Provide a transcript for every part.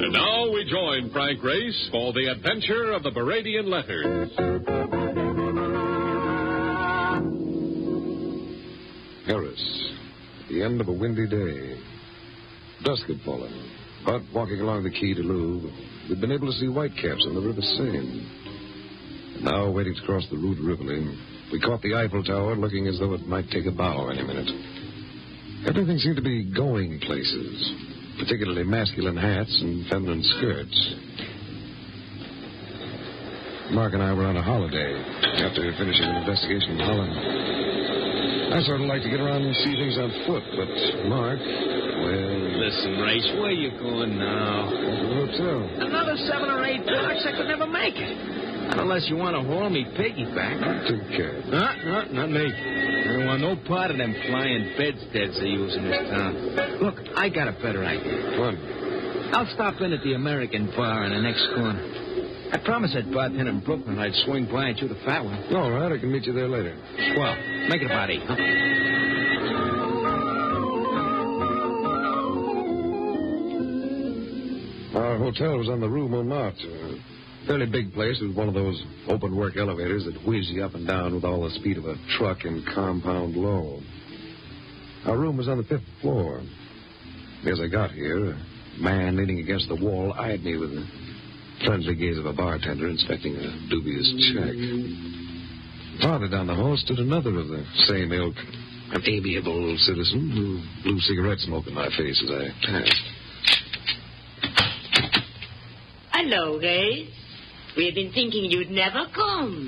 And now we join Frank Race for the adventure of the Baradian Letters. Paris, at the end of a windy day. Dusk had fallen, but walking along the Quai du Louvre, we'd been able to see whitecaps on the River Seine. And now, waiting to cross the Rue de Rivoli, we caught the Eiffel Tower looking as though it might take a bow any minute. Everything seemed to be going places, particularly masculine hats and feminine skirts. Mark and I were on a holiday after finishing an investigation in Holland. I sort of like to get around and see things on foot, but Mark, well... Listen, Race, where you going now? To the hotel. Another 7 or 8 blocks? I could never make it. Not unless you want to haul me piggyback. Take care. Not me. I don't want no part of them flying bedsteads they use in this town. Look, I got a better idea. What? I'll stop in at the American bar in the next corner. I promised that bartender in Brooklyn I'd swing by and chew the fat one. All right, I can meet you there later. Well, make it about 8, huh? Our hotel was on the Rue Montmartre. Fairly big place with one of those open-work elevators that whiz you up and down with all the speed of a truck in compound low. Our room was on the 5th floor. As I got here, a man leaning against the wall eyed me with the friendly gaze of a bartender inspecting a dubious check. Farther down the hall stood another of the same ilk, an amiable citizen who blew cigarette smoke in my face as I passed. Hello, Ray. We've been thinking you'd never come.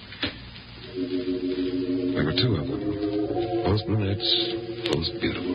There were 2 of them. Both brunettes, both beautiful.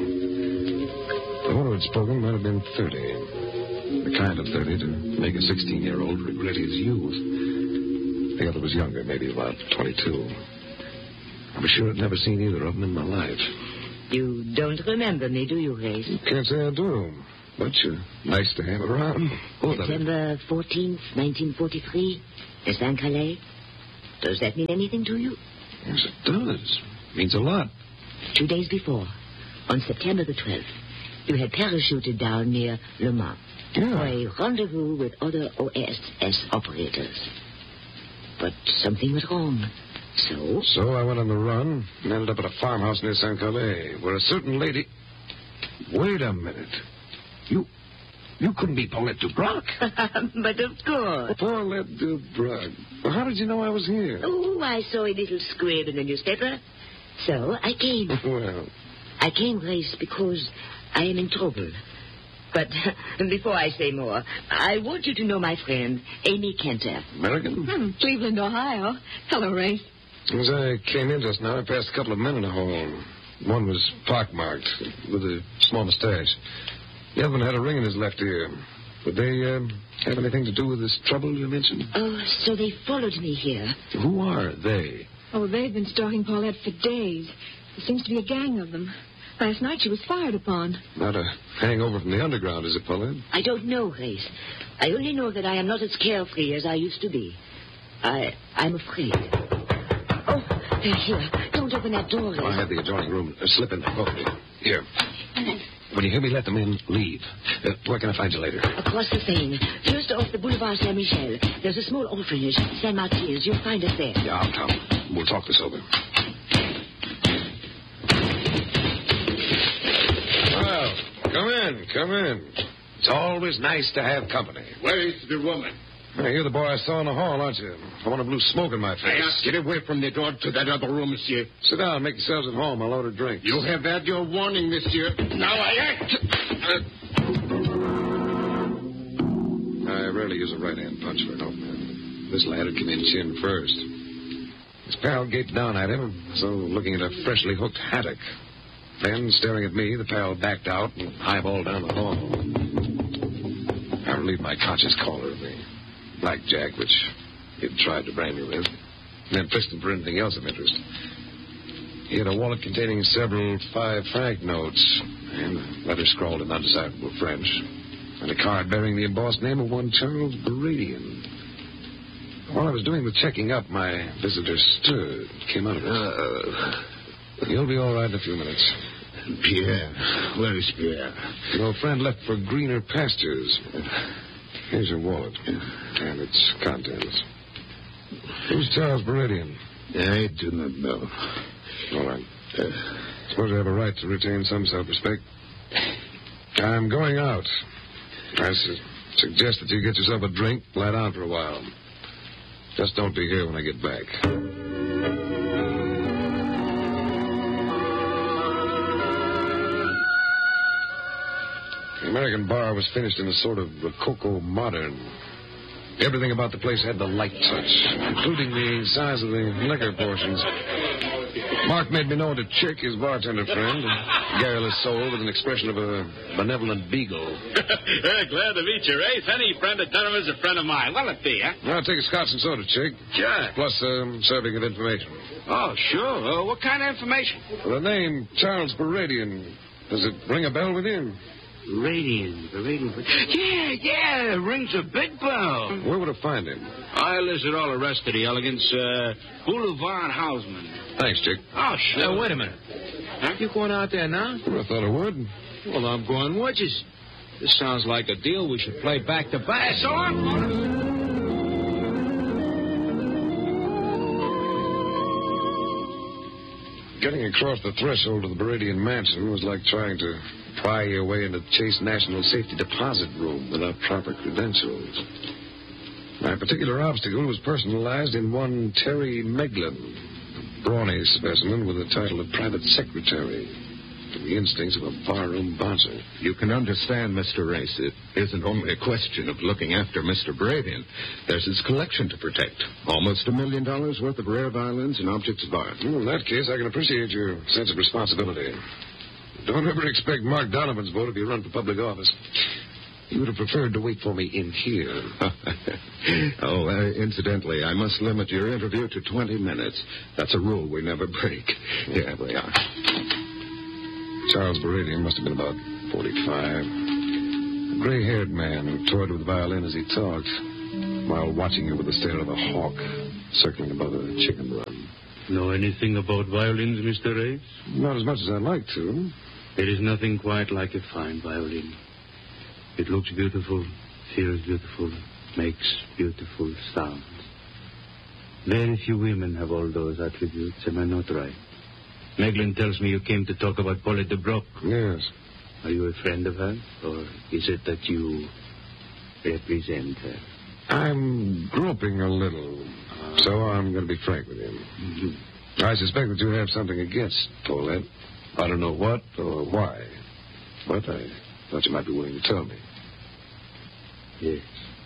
The one who had spoken might have been 30. The kind of 30 to make a 16-year-old regret his youth. The other was younger, maybe about 22. I was sure I'd never seen either of them in my life. You don't remember me, do you, Ray? Can't say I do. But you're nice to have around. September 14th, 1943, the St. Calais. Does that mean anything to you? Yes, it does. Means a lot. 2 days before, on September the 12th, you had parachuted down near Le Mans for a rendezvous with other OSS operators. But something was wrong. So I went on the run and ended up at a farmhouse near St. Calais, where a certain lady... Wait a minute. You couldn't be Paulette Dubrac. But of course. Paulette Dubrac. Well, how did you know I was here? Oh, I saw a little squib in the newspaper. So I came. Well... I came, Grace, because I am in trouble. But before I say more, I want you to know my friend, Amy Kenter. American? Cleveland, Ohio. Hello, Race. As I came in just now, I passed a couple of men in the hall. One was pockmarked with a small mustache. The other one had a ring in his left ear. Would they have anything to do with this trouble you mentioned? Oh, so they followed me here. Who are they? Oh, they've been stalking Paulette for days. There seems to be a gang of them. Last night she was fired upon. Not a hangover from the underground, is it, Paulette? I don't know, Grace. I only know that I am not as carefree as I used to be. I'm afraid. Oh, they're here. Don't open that door, Grace. I had the adjoining room. Slip in there. Oh, here. When you hear me let them in, leave. Where can I find you later? Across the Seine. Just off the Boulevard Saint-Michel. There's a small orphanage, Saint-Martin's. You'll find us there. Yeah, I'll come. We'll talk this over. Well, come in. It's always nice to have company. Where's the woman? You're the boy I saw in the hall, aren't you? The one who blew smoke in my face. I ask you to get away from the door to that other room, monsieur. Sit down. Make yourselves at home. I'll order drinks. You have had your warning, monsieur. Now I act. I rarely use a right-hand punch for an opener. This lad had come in chin first. His pal gaped down at him, so looking at a freshly hooked haddock. Then, staring at me, the pal backed out and highballed down the hall. I relieved my conscious caller of the blackjack, which he'd tried to brand me with, and then fixed him for anything else of interest. He had a wallet containing several 5-franc notes, and a letter scrawled in undesirable French, and a card bearing the embossed name of one Charles Baradian. While I was doing the checking up, my visitor stirred, came out of it. You'll be all right in a few minutes. Pierre. Where is Pierre? Your friend left for greener pastures. Here's your wallet. And its contents. Who's Charles Beredian? I do not know. All right. Suppose I have a right to retain some self-respect. I'm going out. I suggest that you get yourself a drink, lie down for a while. Just don't be here when I get back. The American bar was finished in a sort of Rococo modern. Everything about the place had the light touch, including the size of the liquor portions. Mark made me know to Chick, his bartender friend, a garrulous soul with an expression of a benevolent beagle. Glad to meet you, Race. Any friend of Dunham is a friend of mine. What'll it be, huh? I'll take a scotch and soda, Chick. Sure. Plus serving of information. Oh, sure. What kind of information? The name Charles Beredian. Does it ring a bell with you? Beredian. Yeah, rings a big bell. Where would I find him? I listed all the rest of the elegance. Boulevard Hausman. Thanks, Chick. Oh, sure. Wait a minute. Aren't you going out there now? Well, I thought I would. Well, I'm going with you. This sounds like a deal we should play back to back. So I'm going. Getting across the threshold of the Beredian mansion was like trying to pry your way into Chase National Safety Deposit Room without proper credentials. My particular obstacle was personalized in one Terry Meglin, a brawny specimen with the title of private secretary, and the instincts of a barroom bouncer. You can understand, Mr. Race, it isn't only a question of looking after Mr. Beredian. There's his collection to protect. Almost $1 million worth of rare violins and objects of art. Well, in that case, I can appreciate your sense of responsibility. Don't ever expect Mark Donovan's vote if you run for public office. He would have preferred to wait for me in here. Incidentally, I must limit your interview to 20 minutes. That's a rule we never break. Here we are. Charles Beredian must have been about 45. A gray-haired man who toyed with the violin as he talked, while watching you with the stare of a hawk circling above a chicken run. Know anything about violins, Mr. Race? Not as much as I'd like to. There is nothing quite like a fine violin. It looks beautiful, feels beautiful, makes beautiful sounds. Very few women have all those attributes, am I not right? Meglin tells me you came to talk about Paulette de Broc. Yes. Are you a friend of hers, or is it that you represent her? I'm groping a little, so I'm going to be frank with you. Mm-hmm. I suspect that you have something against Paulette. I don't know what or why, but I thought you might be willing to tell me. Yes.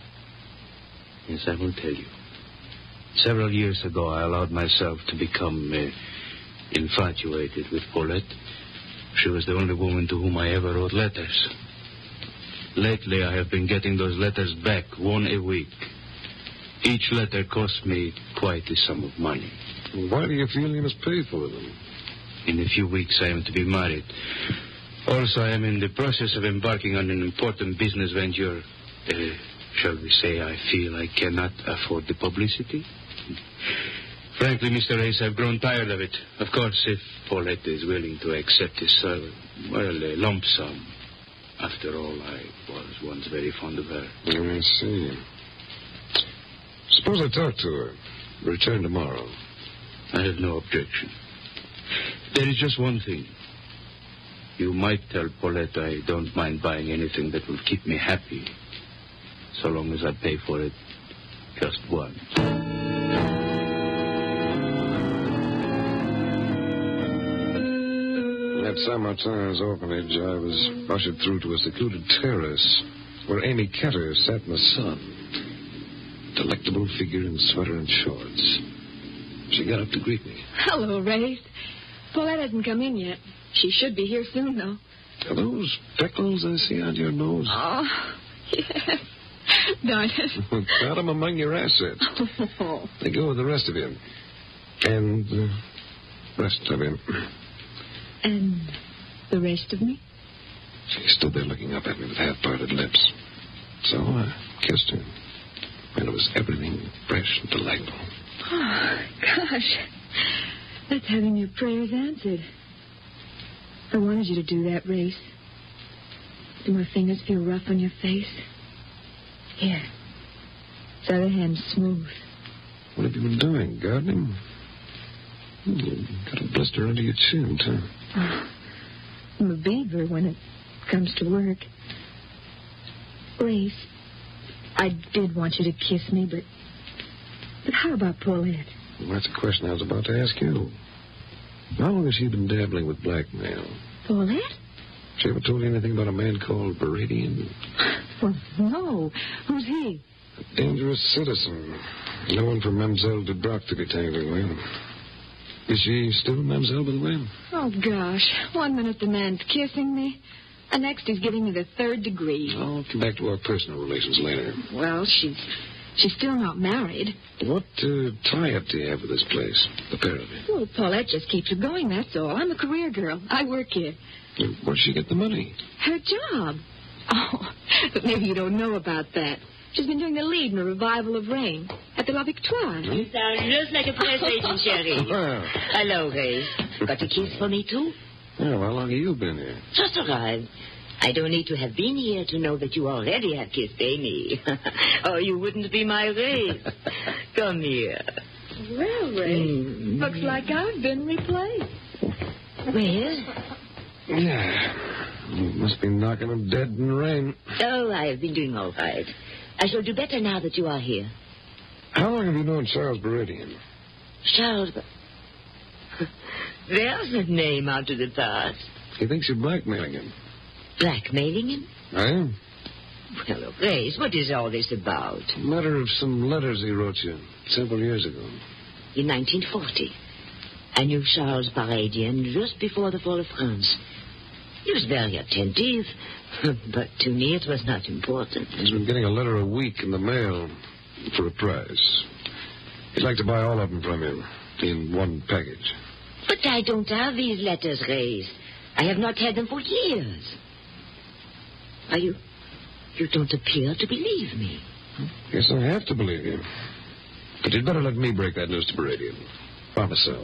Yes, I will tell you. Several years ago, I allowed myself to become infatuated with Paulette. She was the only woman to whom I ever wrote letters. Lately, I have been getting those letters back, one a week. Each letter cost me quite a sum of money. Why do you feel you must pay for them? In a few weeks, I am to be married. Also, I am in the process of embarking on an important business venture. Shall we say I feel I cannot afford the publicity? Frankly, Mr. Race, I've grown tired of it. Of course, if Paulette is willing to accept this, a lump sum. After all, I was once very fond of her. I see. Suppose I talk to her. Return tomorrow. I have no objection. There is just one thing. You might tell Paulette I don't mind buying anything that will keep me happy, so long as I pay for it just once. At St. Martin's orphanage, I was ushered through to a secluded terrace where Amy Ketter sat in the sun. Delectable figure in sweater and shorts. She got up to greet me. Hello, Race. Paulette hasn't come in yet. She should be here soon, though. Are those freckles I see on your nose? Oh, yes. Darn it. Got them among your assets. Oh. They go with the rest of you. And the rest of him. And the rest of me? She stood there looking up at me with half-parted lips. So I kissed her. And it was everything fresh and delightful. Oh, gosh. That's having your prayers answered. I wanted you to do that, Race. Do my fingers feel rough on your face? Here. This other hand's smooth. What have you been doing? Gardening? You got a blister under your chin, too. Oh, I'm a beaver when it comes to work. Race, I did want you to kiss me, but how about Paulette? Well, that's a question I was about to ask you. How long has she been dabbling with blackmail? Paulette? She ever told you anything about a man called Baradian? Well, no. Who's he? A dangerous citizen. No one from Mademoiselle de Brock to be tangled with. Is she still Mademoiselle, by the way? Oh, gosh. 1 minute the man's kissing me. The next he's giving me the 3rd degree. I'll come back to our personal relations later. Well, she's still not married. What tie-up do you have with this place, the pair of you? Well, Paulette just keeps her going, that's all. I'm a career girl. I work here. Where does she get the money? Her job. Oh, but maybe you don't know about that. She's been doing the lead in a revival of Rain at the La Victoire. You sound just like a press agent, Sherry. Well, Hello, Ray. Got a kiss for me, too? well, how long have you been here? Just arrived. I don't need to have been here to know that you already have kissed Amy. Or you wouldn't be my Ray. Come here. Well, Ray, looks like I've been replaced. Well? Yeah. You must be knocking them dead in the rain. Oh, I have been doing all right. I shall do better now that you are here. How long have you known Charles Baradian? Charles... There's a name out of the past. He thinks you're blackmailing him. Blackmailing him? I am. Well, Grace, what is all this about? A matter of some letters he wrote you several years ago. In 1940. I knew Charles Baradian just before the fall of France. He was very attentive, but to me it was not important. He's been getting a letter a week in the mail for a price. He'd like to buy all of them from you in one package. But I don't have these letters, Grace. I have not had them for years. You don't appear to believe me. Yes, I have to believe you. But you'd better let me break that news to Baradian. By myself.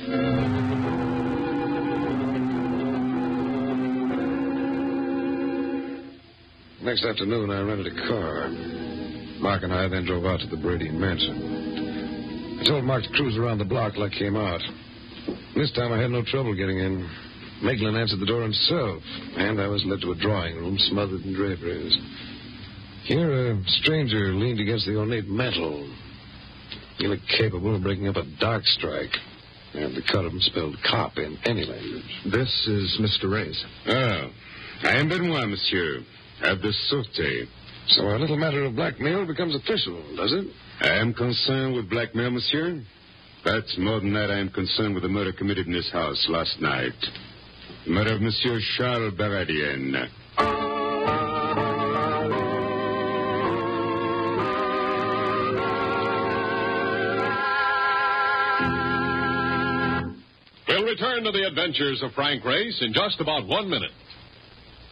Next afternoon, I rented a car. Mark and I then drove out to the Baradian mansion. I told Mark to cruise around the block like he came out. This time I had no trouble getting in. Maitland answered the door himself, and I was led to a drawing room smothered in draperies. Here, a stranger leaned against the ornate mantel. He looked capable of breaking up a dark strike, and the cut of him spelled cop in any language. This is Mr. Reyes. Ah, I am Benoit, monsieur, of the Sûreté. So our little matter of blackmail becomes official, does it? I am concerned with blackmail, monsieur. But more than that, I am concerned with the murder committed in this house last night. The murder of Monsieur Charles Baradian. We'll return to the adventures of Frank Race in just about 1 minute.